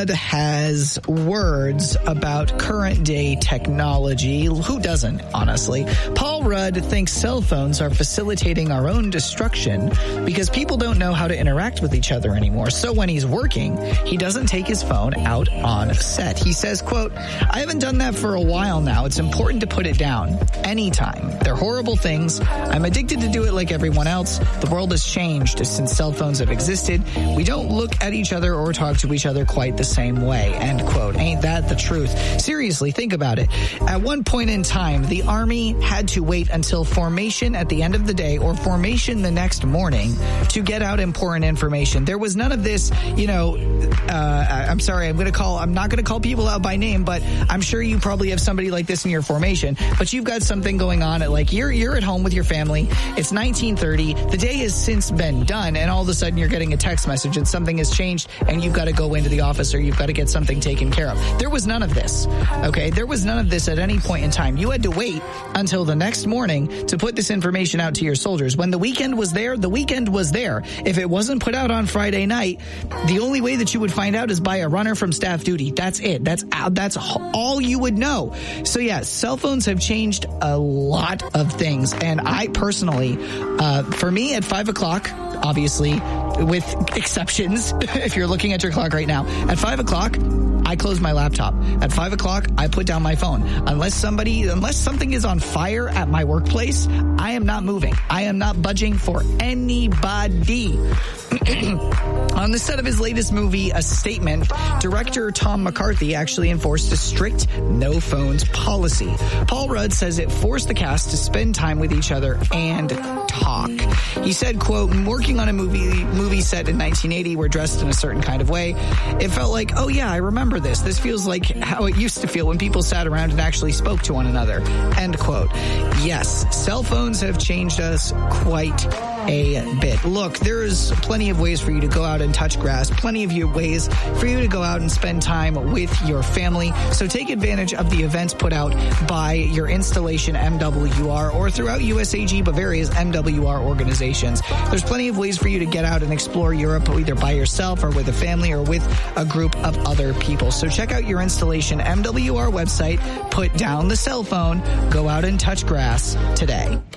Rudd has words about current day technology. Who doesn't, honestly? Paul Rudd thinks cell phones are facilitating our own destruction because people don't know how to interact with each other anymore. So when he's working, he doesn't take his phone out on set. He says, quote, "I haven't done that for a while now. It's important to put it down anytime. They're horrible things. I'm addicted to do it like everyone else. The world has changed since cell phones have existed. We don't look at each other or talk to each other quite the same way." End quote. Ain't that the truth? Seriously, think about it. At one point in time, the Army had to wait until formation at the end of the day or formation the next morning to get out important information. There was none of this, I'm sorry, I'm not going to call people out by name, but I'm sure you probably have somebody like this in your formation, but you've got something going on at you're at home with your family. It's 1930. The day has since been done, and all of a sudden you're getting a text message and something has changed and you've got to go into the office or you've got to get something taken care of. There was none of this. Okay. There was none of this at any point in time. You had to wait until the next morning to put this information out to your soldiers. When the weekend was there, the weekend was there. If it wasn't put out on Friday night, the only way that you would find out is by a runner from staff duty. That's it. That's all you would know. So yeah, cell phones have changed a lot of things. And I personally, for me at 5 o'clock, obviously with exceptions, if you're looking at your clock right now, at 5 o'clock, I close my laptop. At 5 o'clock, I put down my phone. Unless something is on fire at my workplace, I am not moving. I am not budging for anybody. On the set of his latest movie, A Statement, director Tom McCarthy actually enforced a strict no phones policy. Paul Rudd says it forced the cast to spend time with each other and talk. He said, quote, "Working on a movie set in 1980, we're dressed in a certain kind of way. It felt like, oh yeah, I remember this. This feels like how it used to feel when people sat around and actually spoke to one another." End quote. Yes, cell phones have changed us quite a bit. Look, there's plenty of ways for you to go out and touch grass, plenty of ways for you to go out and spend time with your family. So take advantage of the events put out by your installation MWR or throughout USAG Bavaria's MWR organizations. There's plenty of ways for you to get out and explore Europe either by yourself or with a family or with a group of other people. So check out your installation MWR website, put down the cell phone, go out and touch grass today.